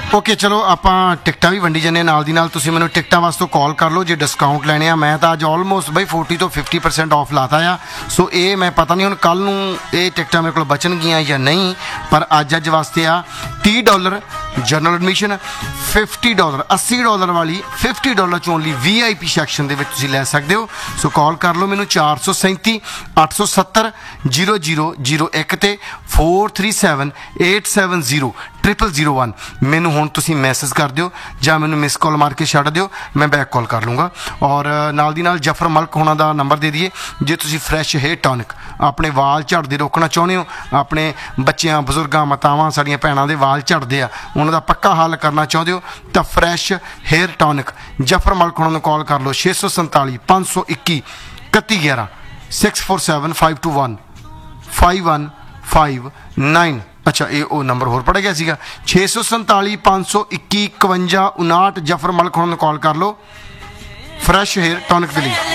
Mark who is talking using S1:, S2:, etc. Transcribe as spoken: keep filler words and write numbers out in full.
S1: Okay ਚਲੋ ਆਪਾਂ ਟਿਕਟਾਂ ਵੀ ਵੰਡੀ ਜਾਂਦੇ ਨਾਲ ਦੀ ਨਾਲ ਤੁਸੀਂ ਮੈਨੂੰ ਟਿਕਟਾਂ ਵਾਸਤੇ ਕਾਲ ਕਰ ਲਓ ਜੇ ਡਿਸਕਾਊਂਟ ਲੈਣੇ ਆ। ਮੈਂ ਤਾਂ ਅੱਜ ਆਲਮੋਸਟ ਬਈ ਚਾਲੀ ਤੋਂ ਪਚਾਸ ਪਰਸੈਂਟ ਆਫ ਲਾਤਾ ਆ। ਸੋ ਇਹ ਮੈਂ ਪਤਾ ਨਹੀਂ ਹੁਣ ਕੱਲ ਨੂੰ ਇਹ ਟਿਕਟਾਂ ਮੇਰੇ ਕੋਲ ਬਚਣਗੀਆਂ ਜਾਂ ਨਹੀਂ, ਪਰ ਅੱਜ ਅੱਜ ਵਾਸਤੇ ਆ ਤੀਹ dollar general admission, fifty dollar ਅੱਸੀ ਡਾਲਰ ਵਾਲੀ ਫਿਫਟੀ ਡਾਲਰ 'ਚ ਓਨਲੀ ਵੀ ਆਈ ਪੀ ਸੈਕਸ਼ਨ ਦੇ ਵਿੱਚ ਤੁਸੀਂ ਲੈ ਸਕਦੇ ਹੋ। ਸੋ ਕਾਲ ਕਰ ਲਓ ਮੈਨੂੰ ਚਾਰ ਸੌ ਸੈਂਤੀ ਅੱਠ ਸੌ ਸੱਤਰ ਜ਼ੀਰੋ ਜ਼ੀਰੋ ਜ਼ੀਰੋ ਇੱਕ ਤੇ four three seven eight seven zero triple zero one. ਮੈਨੂੰ ਹੁਣ ਤੁਸੀਂ ਮੈਸੇਜ ਕਰ ਦਿਓ ਜਾਂ ਮੈਨੂੰ ਮਿਸ ਕਾਲ ਮਾਰ ਕੇ ਛੱਡ ਦਿਓ, ਮੈਂ ਬੈਕ ਕਾਲ ਕਰ ਲੂँਗਾ। ਔਰ ਨਾਲ ਦੀ ਨਾਲ ਜਫਰ ਮਲਕ ਹੋਣਾ ਦਾ ਨੰਬਰ ਦੇ ਦਈਏ, ਜੇ ਤੁਸੀਂ ਫਰੈਸ਼ ਹੇਅਰ ਟੌਨਿਕ ਆਪਣੇ ਵਾਲ ਝੜਦੇ ਰੋਕਣਾ ਚਾਹੁੰਦੇ ਹੋ, ਆਪਣੇ ਬੱਚਿਆਂ ਬਜ਼ੁਰਗਾਂ ਮਾਤਾਵਾਂ ਸਾਡੀਆਂ ਭੈਣਾਂ ਦੇ ਵਾਲ ਝੜਦੇ ਆ ਉਹਨਾਂ ਦਾ ਪੱਕਾ ਹੱਲ ਕਰਨਾ ਚਾਹੁੰਦੇ ਹੋ ਤਾਂ ਫਰੈਸ਼ ਹੇਅਰ ਟੌਨਿਕ ਜਫਰ ਮਲਕ ਹੋਣਾ ਨੂੰ ਕਾਲ ਕਰ ਲਓ ਛੇ ਸੌ ਸੰਤਾਲੀ ਪੰਜ ਸੌ ਇੱਕੀ ਇਕੱਤੀ ਗਿਆਰਾਂ six four seven five to one five one five nine. ਅੱਛਾ ਇਹ ਉਹ ਨੰਬਰ ਹੋਰ ਪੜ੍ਹ ਗਿਆ ਸੀਗਾ, ਛੇ ਸੌ ਸੰਤਾਲੀ ਪੰਜ ਸੌ ਇੱਕੀ ਇਕਵੰਜਾ ਉਨਾਹਠ। ਜਫਰ ਮਲਕ ਹੋਣਾ ਨੂੰ ਕਾਲ ਕਰ ਲਓ ਫਰੈਸ਼ ਹੇਅਰ ਟੌਨਿਕ ਦੇ ਲਈ।